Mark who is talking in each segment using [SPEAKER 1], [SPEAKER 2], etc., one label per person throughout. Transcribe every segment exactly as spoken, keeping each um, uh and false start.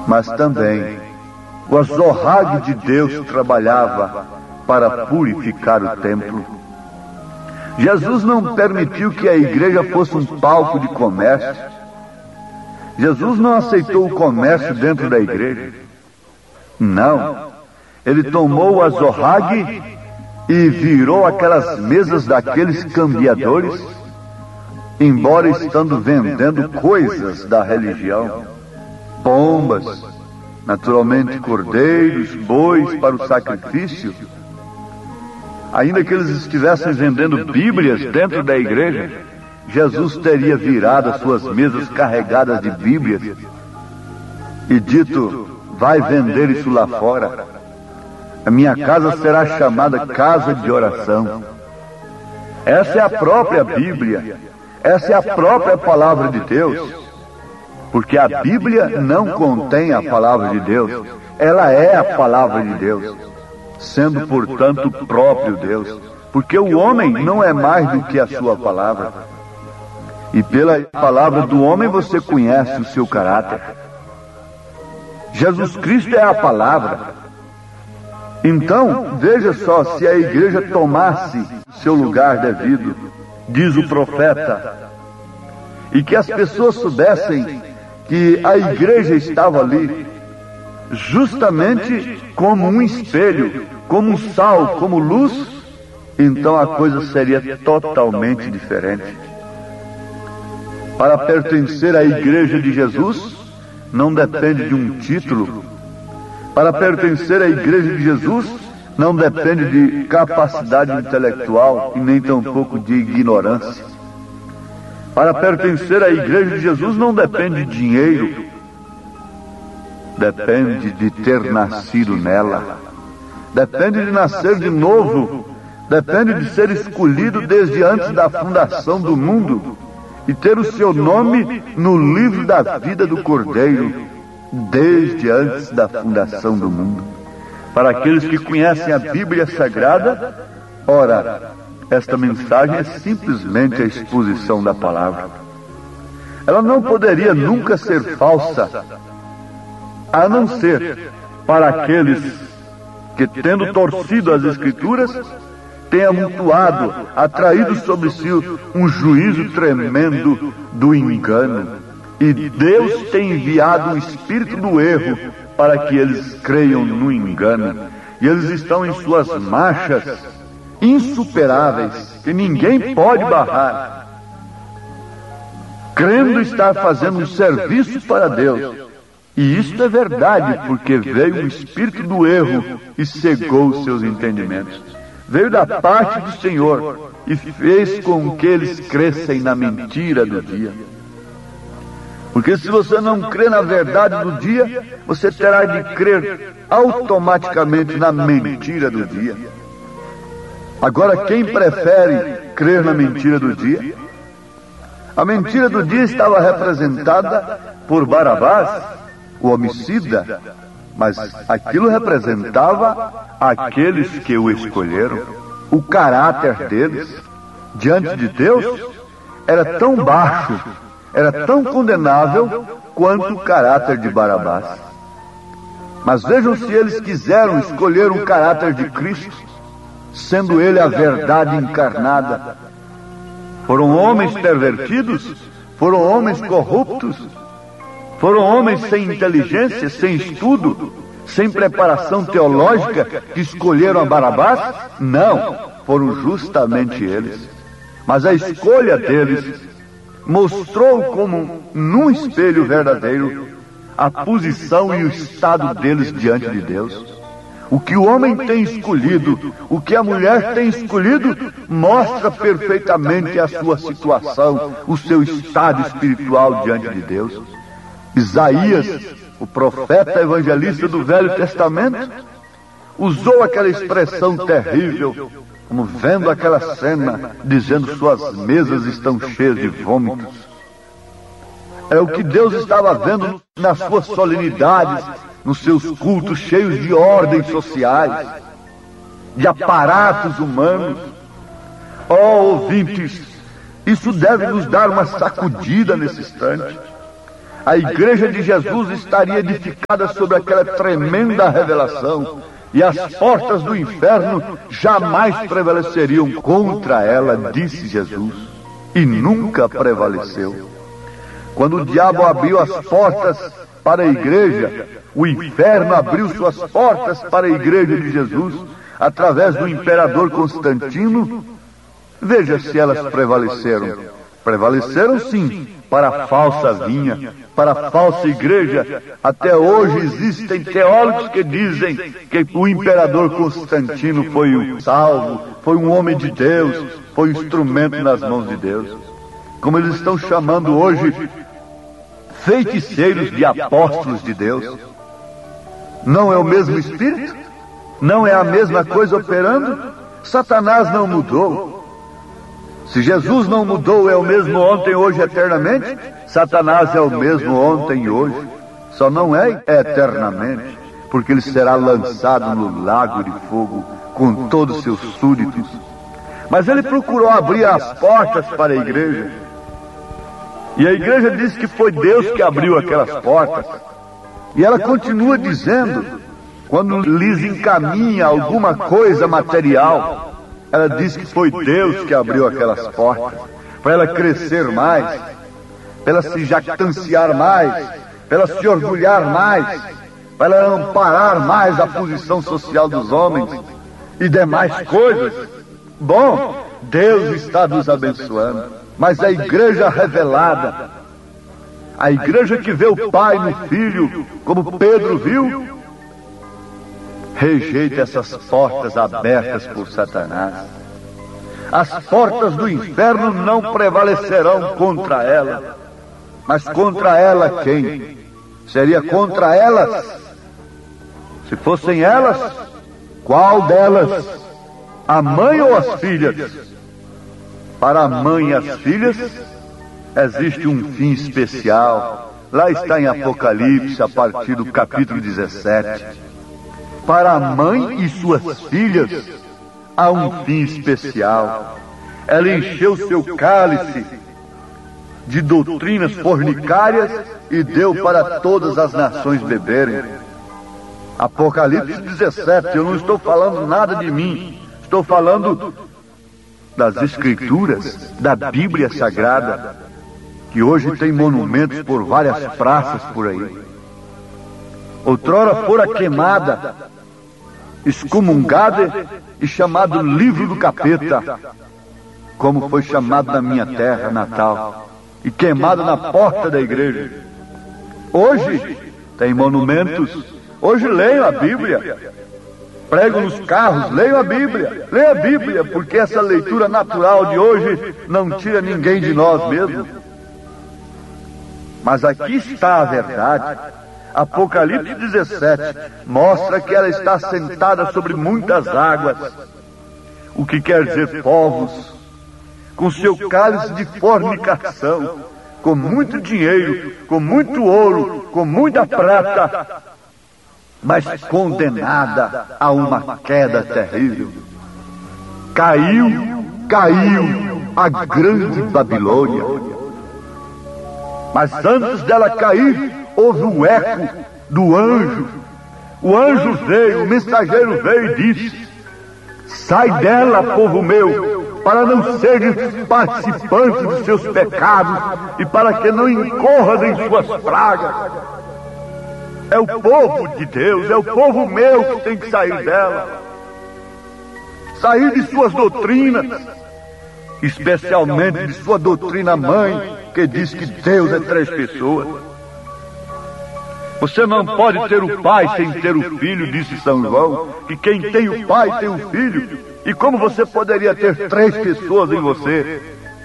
[SPEAKER 1] mas também o azorrague de Deus trabalhava para purificar o templo. Jesus não permitiu que a igreja fosse um palco de comércio. Jesus não aceitou o comércio dentro da igreja. Não. Ele tomou o azorrague e virou aquelas mesas daqueles cambiadores, embora estando vendendo coisas da religião, pombas, naturalmente cordeiros, bois para o sacrifício. Ainda que eles estivessem vendendo Bíblias dentro da igreja, Jesus teria virado as suas mesas carregadas de Bíblias e dito: vai vender isso lá fora. A minha casa será chamada casa de oração. Essa é a própria Bíblia. Essa é a própria palavra de Deus. Porque a Bíblia não contém a palavra de Deus. Ela é a palavra de Deus, sendo, portanto, o próprio Deus. Porque o homem não é mais do que a sua palavra. E pela palavra do homem você conhece o seu caráter. Jesus Cristo é a palavra. Então, veja só, se a igreja tomasse seu lugar devido, diz o profeta, e que as pessoas soubessem que a igreja estava ali justamente como um espelho, como um sal, como luz, então a coisa seria totalmente diferente. Para pertencer à igreja de Jesus, não depende de um título. Para pertencer à igreja de Jesus, não depende de capacidade intelectual e nem tampouco de ignorância. Para pertencer à igreja de Jesus, não depende de dinheiro. Depende de ter nascido nela. Depende de nascer de novo. Depende de ser escolhido desde antes da fundação do mundo e ter o seu nome no livro da vida do Cordeiro, desde antes da fundação do mundo. Para aqueles que conhecem a Bíblia Sagrada, ora, esta mensagem é simplesmente a exposição da palavra. Ela não poderia nunca ser falsa, a não ser para aqueles que, tendo torcido as Escrituras, tenham amontoado, atraído sobre si um juízo tremendo do engano. E Deus tem enviado o espírito do erro para que eles creiam no engano. E eles estão em suas marchas insuperáveis, que ninguém pode barrar, crendo estar fazendo um serviço para Deus. E isto é verdade, porque veio o espírito do erro e cegou os seus entendimentos. Veio da parte do Senhor e fez com que eles crescem na mentira do dia. Porque se você não crê na verdade do dia, você terá de crer automaticamente na mentira do dia. Agora, quem prefere crer na mentira do dia? A mentira do dia estava representada por Barabás, o homicida, mas aquilo representava aqueles que o escolheram. O caráter deles diante de Deus era tão baixo, era tão condenável quanto o caráter de Barabás. Mas vejam se eles quiseram escolher um caráter de Cristo, sendo ele a verdade encarnada. Foram homens pervertidos, foram homens corruptos, foram homens sem inteligência, sem estudo, sem preparação teológica, que escolheram a Barabás? Não, foram justamente eles. Mas a escolha deles mostrou como num espelho verdadeiro a posição e o estado deles diante de Deus. O que o homem tem escolhido, o que a mulher tem escolhido, mostra perfeitamente a sua situação, o seu estado espiritual diante de Deus. Isaías, o profeta evangelista do Velho Testamento, usou aquela expressão terrível, como vendo aquela cena, dizendo: suas mesas estão cheias de vômitos. É o que Deus estava vendo nas suas solenidades, nos seus cultos cheios de ordens sociais, de aparatos humanos. Oh, ouvintes, isso deve nos dar uma sacudida nesse instante. a igreja de Jesus estaria edificada sobre aquela tremenda revelação, e as portas do inferno jamais prevaleceriam contra ela, disse Jesus, e nunca prevaleceu. Quando o diabo abriu as portas para a igreja, o inferno abriu suas portas para a igreja de Jesus, através do imperador Constantino. Veja se elas prevaleceram. Prevaleceram sim, para a falsa vinha, para a falsa igreja. Até hoje existem teólogos que dizem que o imperador Constantino foi um salvo, foi um homem de Deus, foi um instrumento nas mãos de Deus. Como eles estão chamando hoje, feiticeiros de apóstolos de Deus. Não é o mesmo Espírito? Não é a mesma coisa operando? Satanás não mudou. Se Jesus não mudou, é o mesmo ontem, hoje, eternamente. Satanás é o mesmo ontem e hoje. Só não é eternamente, porque ele será lançado no lago de fogo com todos os seus súditos. Mas ele procurou abrir as portas para a igreja. E a igreja diz que foi Deus que abriu aquelas portas. E ela continua dizendo, quando lhes encaminha alguma coisa material, ela diz que foi Deus que abriu aquelas portas, para ela crescer mais, para ela se jactanciar mais, para ela se orgulhar mais, para ela amparar mais a posição social dos homens e demais coisas. Bom, Deus está nos abençoando, mas a igreja revelada, a igreja que vê o Pai no Filho, como Pedro viu, rejeita essas portas abertas por Satanás. As portas do inferno não prevalecerão contra ela. Mas contra ela quem? Seria contra elas? Se fossem elas, qual delas? A mãe ou as filhas? Para a mãe e as filhas, existe um fim especial. Lá está em Apocalipse, a partir do capítulo dezessete. Para a mãe e suas filhas, há um fim especial. Ela encheu seu cálice de doutrinas fornicárias e deu para todas as nações beberem. Apocalipse dezessete, eu não estou falando nada de mim, estou falando das Escrituras, da Bíblia Sagrada, que hoje tem monumentos por várias praças por aí. Outrora fora queimada, excomungada e chamado livro do capeta, como foi chamado na minha terra natal, e queimado na porta da igreja. Hoje tem monumentos. Hoje leiam a Bíblia, pregam nos carros, leiam a Bíblia, leiam a Bíblia, porque essa leitura natural de hoje não tira ninguém de nós mesmos. Mas aqui está a verdade. Apocalipse dezessete mostra que ela está sentada sobre muitas águas, o que quer dizer povos, com seu cálice de fornicação, com muito dinheiro, com muito ouro, com muita prata, mas condenada a uma queda terrível. Caiu, caiu a grande Babilônia. Mas antes dela cair, houve um eco do anjo. O anjo veio, o mensageiro veio e disse: sai dela, povo meu, para não seres participantes dos seus pecados e para que não incorras em suas pragas. É o povo de Deus, é o povo meu que tem que sair dela, sair de suas doutrinas, especialmente de sua doutrina mãe, que diz que Deus é três pessoas. Você não pode ter o Pai sem ter o Filho, disse São João, que quem tem o Pai tem o Filho. E como você poderia ter três pessoas em você?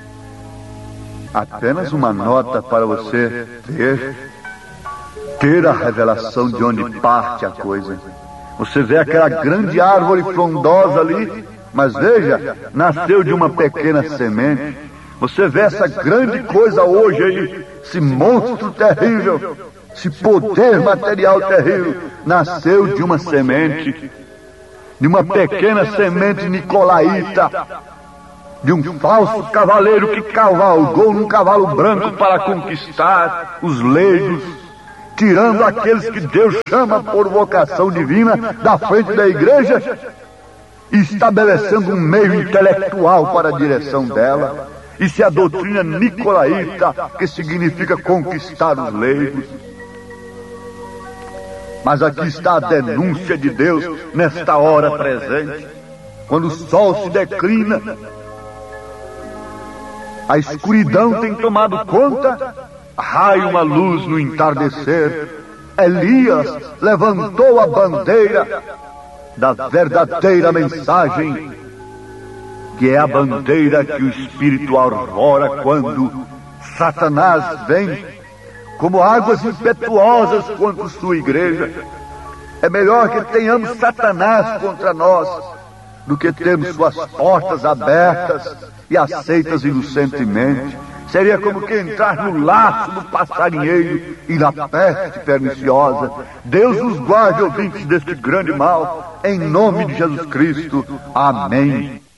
[SPEAKER 1] Apenas uma nota para você ter, ter a revelação de onde parte a coisa. Você vê aquela grande árvore frondosa ali, mas veja, nasceu de uma pequena semente. Você vê essa grande coisa hoje aí, esse monstro terrível, esse poder material terrível, nasceu de uma semente, de uma pequena semente nicolaíta, de um falso cavaleiro que cavalgou num cavalo branco para conquistar os leigos, tirando aqueles que Deus chama por vocação divina da frente da igreja e estabelecendo um meio intelectual para a direção dela. Isso é a doutrina nicolaíta, que significa conquistar os leigos. Mas aqui está a denúncia de Deus nesta hora presente, quando o sol se declina, a escuridão tem tomado conta, raia uma luz no entardecer. Elias levantou a bandeira da verdadeira mensagem, que é a bandeira que o Espírito arvora quando Satanás vem como águas impetuosas contra sua igreja. É melhor que tenhamos Satanás contra nós do que termos suas portas abertas e aceitas inocentemente. Seria como que entrar no laço do passarinheiro e na peste perniciosa. Deus nos guarde, ouvintes, deste grande mal, em nome de Jesus Cristo. Amém.